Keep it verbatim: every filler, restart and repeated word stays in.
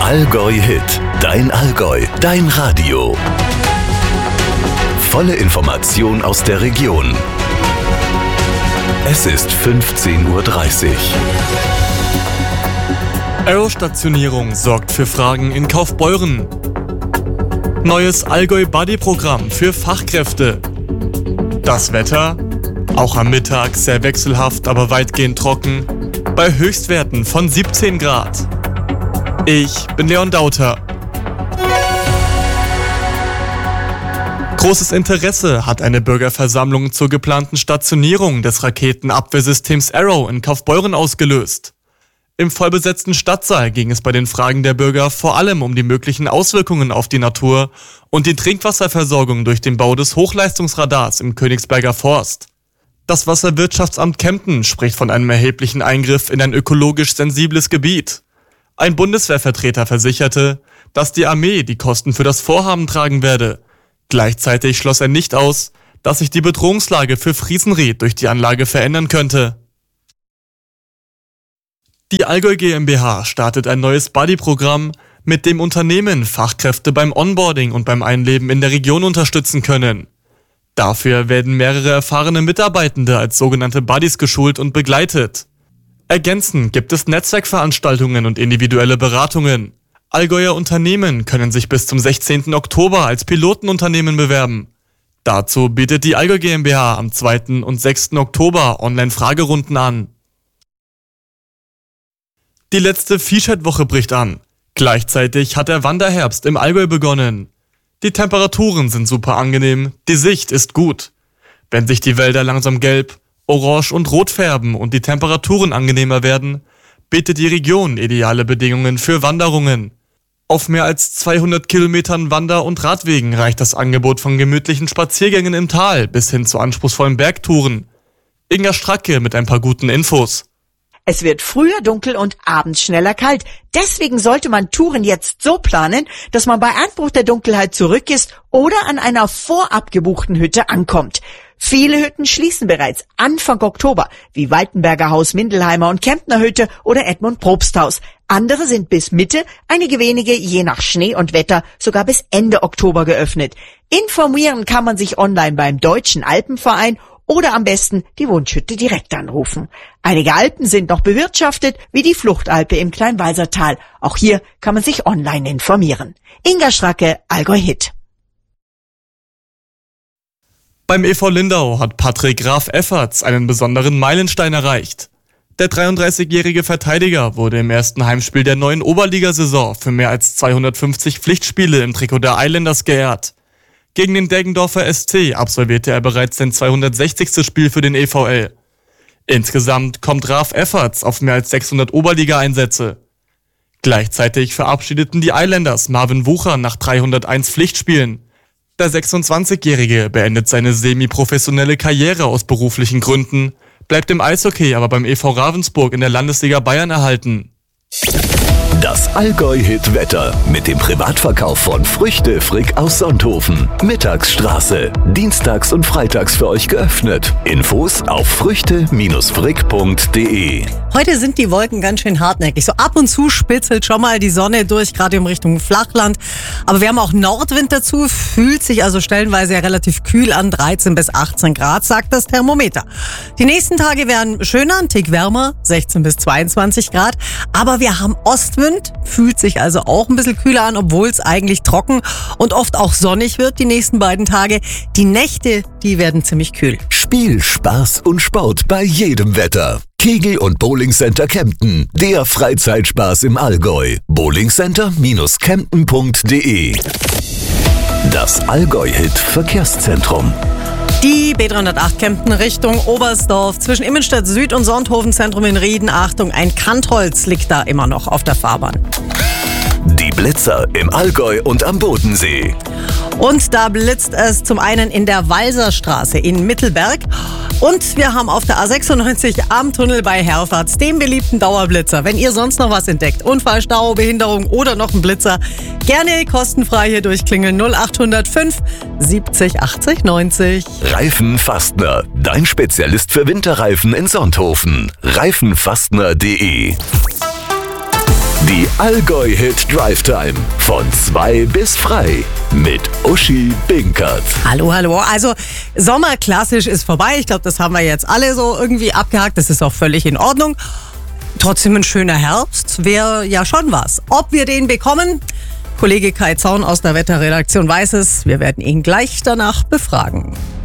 Allgäu Hit, dein Allgäu, dein Radio. Volle Information aus der Region. Es ist fünfzehn Uhr dreißig. Aero-Stationierung sorgt für Fragen in Kaufbeuren. Neues Allgäu-Buddy-Programm für Fachkräfte. Das Wetter? Auch am Mittag sehr wechselhaft, aber weitgehend trocken. Bei Höchstwerten von siebzehn Grad. Ich bin Leon Dauter. Großes Interesse hat eine Bürgerversammlung zur geplanten Stationierung des Raketenabwehrsystems Arrow in Kaufbeuren ausgelöst. Im vollbesetzten Stadtsaal ging es bei den Fragen der Bürger vor allem um die möglichen Auswirkungen auf die Natur und die Trinkwasserversorgung durch den Bau des Hochleistungsradars im Königsberger Forst. Das Wasserwirtschaftsamt Kempten spricht von einem erheblichen Eingriff in ein ökologisch sensibles Gebiet. Ein Bundeswehrvertreter versicherte, dass die Armee die Kosten für das Vorhaben tragen werde. Gleichzeitig schloss er nicht aus, dass sich die Bedrohungslage für Friesenried durch die Anlage verändern könnte. Die Allgäu GmbH startet ein neues Buddy-Programm, mit dem Unternehmen Fachkräfte beim Onboarding und beim Einleben in der Region unterstützen können. Dafür werden mehrere erfahrene Mitarbeitende als sogenannte Buddies geschult und begleitet. Ergänzend gibt es Netzwerkveranstaltungen und individuelle Beratungen. Allgäuer Unternehmen können sich bis zum sechzehnten Oktober als Pilotenunternehmen bewerben. Dazu bietet die Allgäu GmbH am zweiten und sechsten Oktober Online-Fragerunden an. Die letzte Viehscheid-Woche bricht an. Gleichzeitig hat der Wanderherbst im Allgäu begonnen. Die Temperaturen sind super angenehm, die Sicht ist gut. Wenn sich die Wälder langsam gelb, orange und rot färben und die Temperaturen angenehmer werden, bietet die Region ideale Bedingungen für Wanderungen. Auf mehr als zweihundert Kilometern Wander- und Radwegen reicht das Angebot von gemütlichen Spaziergängen im Tal bis hin zu anspruchsvollen Bergtouren. Inga Stracke mit ein paar guten Infos. Es wird früher dunkel und abends schneller kalt. Deswegen sollte man Touren jetzt so planen, dass man bei Einbruch der Dunkelheit zurück ist oder an einer vorab gebuchten Hütte ankommt. Viele Hütten schließen bereits Anfang Oktober, wie Waltenberger Haus, Mindelheimer und Kemptner Hütte oder Edmund Probsthaus. Andere sind bis Mitte, einige wenige je nach Schnee und Wetter sogar bis Ende Oktober geöffnet. Informieren kann man sich online beim Deutschen Alpenverein oder am besten die Wunschhütte direkt anrufen. Einige Alpen sind noch bewirtschaftet, wie die Fluchtalpe im Kleinwalsertal. Auch hier kann man sich online informieren. Inga Stracke, Allgäu Hit. Beim E V Lindau hat Patrick Graf Efferts einen besonderen Meilenstein erreicht. Der dreiunddreißigjährige Verteidiger wurde im ersten Heimspiel der neuen Oberligasaison für mehr als zweihundertfünfzig Pflichtspiele im Trikot der Islanders geehrt. Gegen den Deggendorfer S C absolvierte er bereits sein zweihundertsechzigste Spiel für den E V L. Insgesamt kommt Graf Efferts auf mehr als sechshundert Oberliga-Einsätze. Gleichzeitig verabschiedeten die Islanders Marvin Wucher nach dreihunderteins Pflichtspielen. Der sechsundzwanzigjährige beendet seine semi-professionelle Karriere aus beruflichen Gründen, bleibt im Eishockey aber beim E V Ravensburg in der Landesliga Bayern erhalten. Das Allgäu-Hit-Wetter mit dem Privatverkauf von Früchte Frick aus Sonthofen. Mittagsstraße. Dienstags und freitags für euch geöffnet. Infos auf früchte frick punkt de. Heute sind die Wolken ganz schön hartnäckig. So ab und zu spitzelt schon mal die Sonne durch, gerade in Richtung Flachland. Aber wir haben auch Nordwind dazu, fühlt sich also stellenweise ja relativ kühl an. dreizehn bis achtzehn Grad, sagt das Thermometer. Die nächsten Tage werden schöner, ein Tick wärmer, sechzehn bis zweiundzwanzig Grad. Aber wir haben Ostwind, fühlt sich also auch ein bisschen kühler an, obwohl es eigentlich trocken und oft auch sonnig wird die nächsten beiden Tage. Die Nächte, die werden ziemlich kühl. Spiel, Spaß und Sport bei jedem Wetter. Kegel- und Bowlingcenter Kempten, der Freizeitspaß im Allgäu. bowlingcenter Bindestrich kempten punkt de. Das Allgäu-Hit Verkehrszentrum. Die B dreihundertacht Kempten Richtung Oberstdorf zwischen Immenstadt Süd und Sonthofenzentrum in Rieden. Achtung, ein Kantholz liegt da immer noch auf der Fahrbahn. Die Blitzer im Allgäu und am Bodensee. Und da blitzt es zum einen in der Walserstraße in Mittelberg. Und wir haben auf der A sechsundneunzig am Tunnel bei Herfahrt den beliebten Dauerblitzer. Wenn ihr sonst noch was entdeckt, Unfall, Stau, Behinderung oder noch einen Blitzer, gerne kostenfrei hier durchklingeln. null acht null fünf siebzig achtzig neunzig. Reifenfastner, dein Spezialist für Winterreifen in Sonthofen. reifenfastner punkt de. Die Allgäu-Hit Drive Time von zwei bis frei mit Uschi Binkert. Hallo, hallo. Also Sommer klassisch ist vorbei. Ich glaube, das haben wir jetzt alle so irgendwie abgehakt. Das ist auch völlig in Ordnung. Trotzdem ein schöner Herbst wäre ja schon was. Ob wir den bekommen? Kollege Kai Zaun aus der Wetterredaktion weiß es. Wir werden ihn gleich danach befragen.